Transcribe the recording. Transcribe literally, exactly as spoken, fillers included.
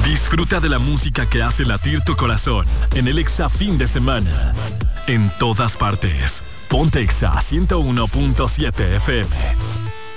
Disfruta de la música que hace latir tu corazón en el Exa Fin de Semana. En todas partes. Ponte Exa ciento uno punto siete F M.